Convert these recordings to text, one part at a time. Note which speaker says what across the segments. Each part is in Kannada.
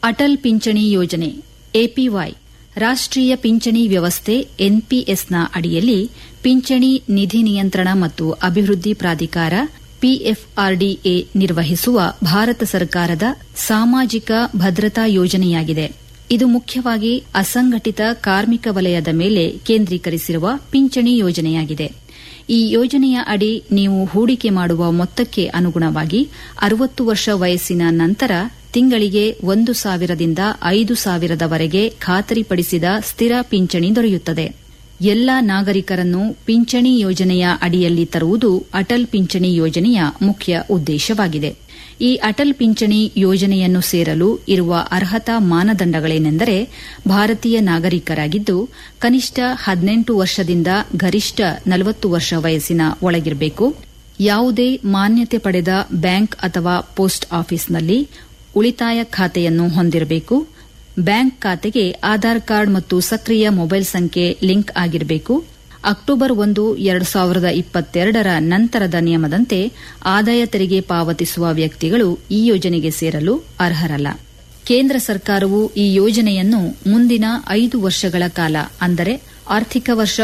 Speaker 1: ಅಟಲ್ ಪಿಂಚಣಿ ಯೋಜನೆ ಎಪಿವೈ ರಾಷ್ಟ್ರೀಯ ಪಿಂಚಣಿ ವ್ಯವಸ್ಥೆ ಎನ್ಪಿಎಸ್ನ ಅಡಿಯಲ್ಲಿ ಪಿಂಚಣಿ ನಿಧಿ ನಿಯಂತ್ರಣ ಮತ್ತು ಅಭಿವೃದ್ಧಿ ಪ್ರಾಧಿಕಾರ ಪಿಎಫ್ಆರ್ಡಿಎ ನಿರ್ವಹಿಸುವ ಭಾರತ ಸರ್ಕಾರದ ಸಾಮಾಜಿಕ ಭದ್ರತಾ ಯೋಜನೆಯಾಗಿದೆ. ಇದು ಮುಖ್ಯವಾಗಿ ಅಸಂಘಟಿತ ಕಾರ್ಮಿಕ ವಲಯದ ಮೇಲೆ ಕೇಂದ್ರೀಕರಿಸಿರುವ ಪಿಂಚಣಿ ಯೋಜನೆಯಾಗಿದೆ. ಈ ಯೋಜನೆಯ ಅಡಿ ನೀವು ಹೂಡಿಕೆ ಮಾಡುವ ಮೊತ್ತಕ್ಕೆ ಅನುಗುಣವಾಗಿ 60 ವರ್ಷ ವಯಸ್ಸಿನ ನಂತರ ತಿಂಗಳಿಗೆ 1,000 ರಿಂದ 5,000 ಖಾತರಿಪಡಿಸಿದ ಸ್ಥಿರ ಪಿಂಚಣಿ ದೊರೆಯುತ್ತದೆ. ಎಲ್ಲಾ ನಾಗರಿಕರನ್ನು ಪಿಂಚಣಿ ಯೋಜನೆಯ ಅಡಿಯಲ್ಲಿ ತರುವುದು ಅಟಲ್ ಪಿಂಚಣಿ ಯೋಜನೆಯ ಮುಖ್ಯ ಉದ್ದೇಶವಾಗಿದೆ. ಈ ಅಟಲ್ ಪಿಂಚಣಿ ಯೋಜನೆಯನ್ನು ಸೇರಲು ಇರುವ ಅರ್ಹತಾ ಮಾನದಂಡಗಳೇನೆಂದರೆ ಭಾರತೀಯ ನಾಗರಿಕರಾಗಿದ್ದು ಕನಿಷ್ಠ 18 ವರ್ಷದಿಂದ ಗರಿಷ್ಠ 40 ವರ್ಷ ವಯಸ್ಸಿನ ಒಳಗಿರಬೇಕು. ಯಾವುದೇ ಮಾನ್ಯತೆ ಪಡೆದ ಬ್ಯಾಂಕ್ ಅಥವಾ ಪೋಸ್ಟ್ ಆಫೀಸ್ನಲ್ಲಿ ಉಳಿತಾಯ ಖಾತೆಯನ್ನು ಹೊಂದಿರಬೇಕು. ಬ್ಯಾಂಕ್ ಖಾತೆಗೆ ಆಧಾರ್ ಕಾರ್ಡ್ ಮತ್ತು ಸಕ್ರಿಯ ಮೊಬೈಲ್ ಸಂಖ್ಯೆ ಲಿಂಕ್ ಆಗಿರಬೇಕು. ಅಕ್ಟೋಬರ್ 1, 2022 ನಂತರದ ನಿಯಮದಂತೆ ಆದಾಯ ತೆರಿಗೆ ಪಾವತಿಸುವ ವ್ಯಕ್ತಿಗಳು ಈ ಯೋಜನೆಗೆ ಸೇರಲು ಅರ್ಹರಲ್ಲ. ಕೇಂದ್ರ ಸರ್ಕಾರವು ಈ ಯೋಜನೆಯನ್ನು ಮುಂದಿನ 5 ವರ್ಷಗಳ ಕಾಲ ಅಂದರೆ ಆರ್ಥಿಕ ವರ್ಷ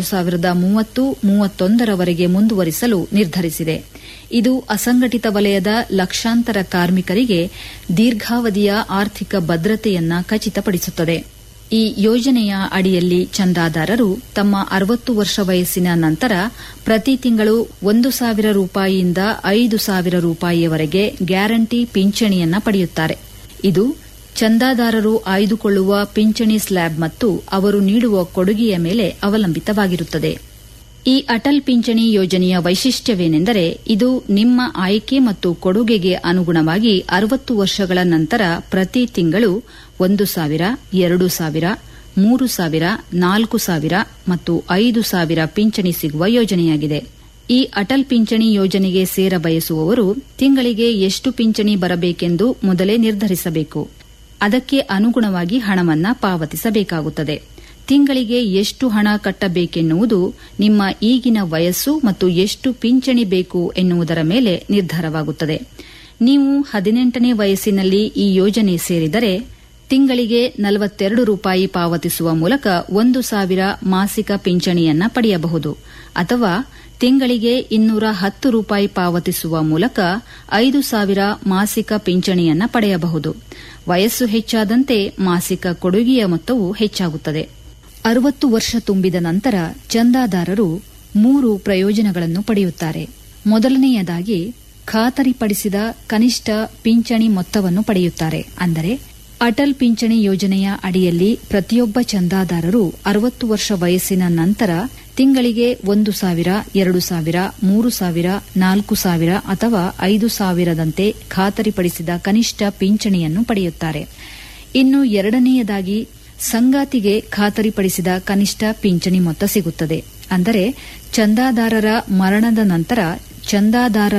Speaker 1: 2030-31 ಮುಂದುವರಿಸಲು ನಿರ್ಧರಿಸಿದೆ. ಇದು ಅಸಂಘಟಿತ ವಲಯದ ಲಕ್ಷಾಂತರ ಕಾರ್ಮಿಕರಿಗೆ ದೀರ್ಘಾವಧಿಯ ಆರ್ಥಿಕ ಭದ್ರತೆಯನ್ನ ಖಚಿತಪಡಿಸುತ್ತದೆ. ಈ ಯೋಜನೆಯ ಅಡಿಯಲ್ಲಿ ಚಂದಾದಾರರು ತಮ್ಮ 60 ವರ್ಷ ವಯಸ್ಸಿನ ನಂತರ ಪ್ರತಿ ತಿಂಗಳು 1,000 ರೂಪಾಯಿಯಿಂದ 5,000 ರೂಪಾಯಿಯವರೆಗೆ ಗ್ಯಾರಂಟಿ ಪಿಂಚಣಿಯನ್ನ ಪಡೆಯುತ್ತಾರೆ. ಇದು ಚಂದಾದಾರರು ಆಯ್ದುಕೊಳ್ಳುವ ಪಿಂಚಣಿ ಸ್ಲ್ಯಾಬ್ ಮತ್ತು ಅವರು ನೀಡುವ ಕೊಡುಗೆಯ ಮೇಲೆ ಅವಲಂಬಿತವಾಗಿರುತ್ತದೆ. ಈ ಅಟಲ್ ಪಿಂಚಣಿ ಯೋಜನೆಯ ವೈಶಿಷ್ಟ್ಯವೇನೆಂದರೆ ಇದು ನಿಮ್ಮ ಆಯ್ಕೆ ಮತ್ತು ಕೊಡುಗೆಗೆ ಅನುಗುಣವಾಗಿ 60 ವರ್ಷಗಳ ನಂತರ ಪ್ರತಿ ತಿಂಗಳು 1,000, 2,000, 3,000, 4,000 ಮತ್ತು 5,000 ಪಿಂಚಣಿ ಸಿಗುವ ಯೋಜನೆಯಾಗಿದೆ. ಈ ಅಟಲ್ ಪಿಂಚಣಿ ಯೋಜನೆಗೆ ಸೇರ ಬಯಸುವವರು ತಿಂಗಳಿಗೆ ಎಷ್ಟು ಪಿಂಚಣಿ ಬರಬೇಕೆಂದು ಮೊದಲೇ ನಿರ್ಧರಿಸಬೇಕು. ಅದಕ್ಕೆ ಅನುಗುಣವಾಗಿ ಹಣವನ್ನು ಪಾವತಿಸಬೇಕಾಗುತ್ತದೆ. ತಿಂಗಳಿಗೆ ಎಷ್ಟು ಹಣ ಕಟ್ಟಬೇಕೆನ್ನುವುದು ನಿಮ್ಮ ಈಗಿನ ವಯಸ್ಸು ಮತ್ತು ಎಷ್ಟು ಪಿಂಚಣಿ ಬೇಕು ಎನ್ನುವುದರ ಮೇಲೆ ನಿರ್ಧಾರವಾಗುತ್ತದೆ. ನೀವು 18ನೇ ವಯಸ್ಸಿನಲ್ಲಿ ಈ ಯೋಜನೆ ಸೇರಿದರೆ ತಿಂಗಳಿಗೆ 42 ರೂಪಾಯಿ ಪಾವತಿಸುವ ಮೂಲಕ 1,000 ಮಾಸಿಕ ಪಿಂಚಣಿಯನ್ನ ಪಡೆಯಬಹುದು. ಅಥವಾ ತಿಂಗಳಿಗೆ 210 ರೂಪಾಯಿ ಪಾವತಿಸುವ ಮೂಲಕ 5,000 ಮಾಸಿಕ ಪಿಂಚಣಿಯನ್ನ ಪಡೆಯಬಹುದು. ವಯಸ್ಸು ಹೆಚ್ಚಾದಂತೆ ಮಾಸಿಕ ಕೊಡುಗೆಯ ಮೊತ್ತವು ಹೆಚ್ಚಾಗುತ್ತದೆ. 60 ವರ್ಷ ತುಂಬಿದ ನಂತರ ಚಂದಾದಾರರು 3 ಪ್ರಯೋಜನಗಳನ್ನು ಪಡೆಯುತ್ತಾರೆ. ಮೊದಲನೆಯದಾಗಿ ಖಾತರಿಪಡಿಸಿದ ಕನಿಷ್ಠ ಪಿಂಚಣಿ ಮೊತ್ತವನ್ನು ಪಡೆಯುತ್ತಾರೆ. ಅಂದರೆ ಅಟಲ್ ಪಿಂಚಣಿ ಯೋಜನೆಯ ಅಡಿಯಲ್ಲಿ ಪ್ರತಿಯೊಬ್ಬ ಚಂದಾದಾರರು 60 ವರ್ಷ ವಯಸ್ಸಿನ ನಂತರ ತಿಂಗಳಿಗೆ 1,000, 2,000, 3,000, 4,000 ಅಥವಾ 5,000ದಂತೆ ಖಾತರಿಪಡಿಸಿದ ಕನಿಷ್ಠ ಪಿಂಚಣಿಯನ್ನು ಪಡೆಯುತ್ತಾರೆ. ಇನ್ನು ಎರಡನೆಯದಾಗಿ ಸಂಗಾತಿಗೆ ಖಾತರಿಪಡಿಸಿದ ಕನಿಷ್ಠ ಪಿಂಚಣಿ ಮೊತ್ತ ಸಿಗುತ್ತದೆ. ಅಂದರೆ ಚಂದಾದಾರರ ಮರಣದ ನಂತರ ಚಂದಾದಾರರ